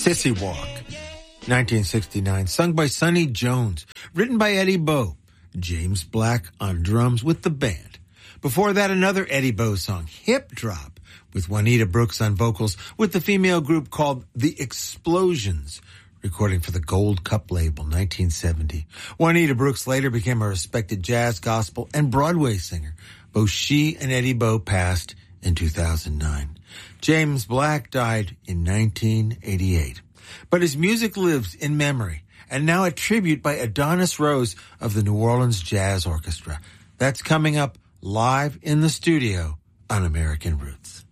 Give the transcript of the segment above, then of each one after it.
Sissy Walk, 1969, sung by Sonny Jones, written by Eddie Bo, James Black on drums with the band. Before that, another Eddie Bo song, Hip Drop, with Juanita Brooks on vocals with the female group called The Explosions, recording for the Gold Cup label, 1970. Juanita Brooks later became a respected jazz, gospel, and Broadway singer. Both she and Eddie Bo passed in 2009. James Black died in 1988. But his music lives in memory, and now a tribute by Adonis Rose of the New Orleans Jazz Orchestra. That's coming up live in the studio on American Roots.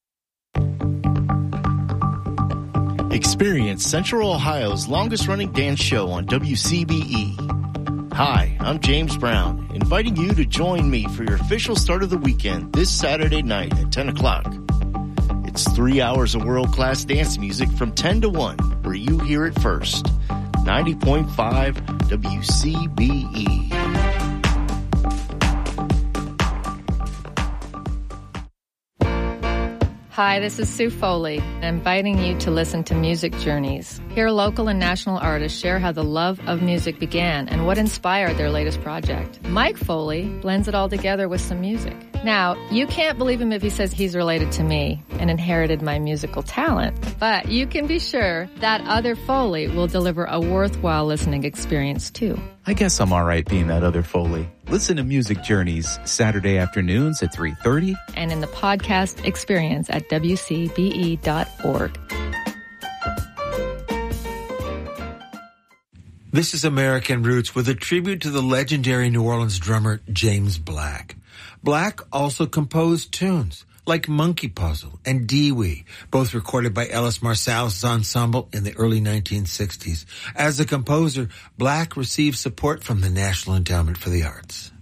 Experience Central Ohio's longest-running dance show on WCBE. Hi, I'm James Brown, inviting you to join me for your official start of the weekend this Saturday night at 10 o'clock. It's 3 hours of world-class dance music from 10 to 1, where you hear it first. 90.5 WCBE. Hi, this is Sue Foley, inviting you to listen to Music Journeys. Here, local and national artists share how the love of music began and what inspired their latest project. Mike Foley blends it all together with some music. Now, you can't believe him if he says he's related to me and inherited my musical talent, but you can be sure that other Foley will deliver a worthwhile listening experience too. I guess I'm all right being that other Foley. Listen to Music Journeys Saturday afternoons at 3:30 and in the podcast experience at WCBE.org. This is American Roots with a tribute to the legendary New Orleans drummer James Black. Black also composed tunes like Monkey Puzzle and Dee-Wee, both recorded by Ellis Marsalis' ensemble in the early 1960s. As a composer, Black received support from the National Endowment for the Arts.